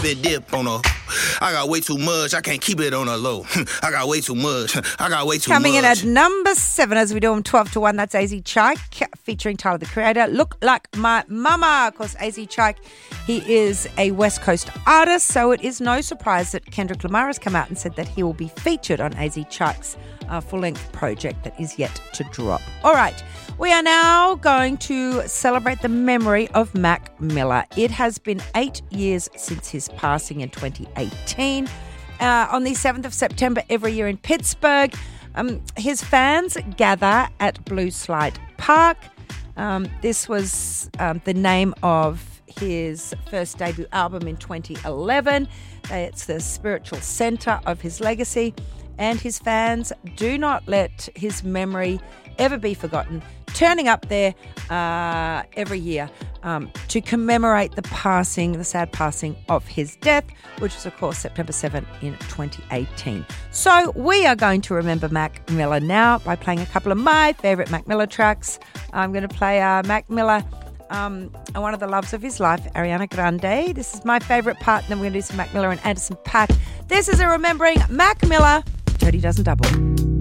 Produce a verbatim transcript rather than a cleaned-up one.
heavy dip on a. I got way too much, I can't keep it on a low. I got way too much, I got way too Coming much. Coming in at number seven as we do them twelve to one, that's A Z Chike featuring Tyler the Creator. Look Like My Mama. Of course, A Z Chike, he is a West Coast artist, so it is no surprise that Kendrick Lamar has come out and said that he will be featured on A Z Chike's uh, full-length project that is yet to drop. All right, we are now going to celebrate the memory of Mac Miller. It has been eight years since his passing in twenty eighteen. Uh, on the seventh of September every year in Pittsburgh, um, his fans gather at Blue Slide Park. Um, this was um, the name of his first debut album in twenty eleven. It's the spiritual center of his legacy, and his fans do not let his memory ever be forgotten, turning up there uh, every year um, to commemorate the passing, the sad passing of his death, which was, of course, September seventh in twenty eighteen. So we are going to remember Mac Miller now by playing a couple of my favourite Mac Miller tracks. I'm going to play uh, Mac Miller, um, and one of the loves of his life, Ariana Grande. This is my favourite part, and then we're going to do some Mac Miller and Anderson .Paak. This is a remembering Mac Miller. Dirty Dozen Double.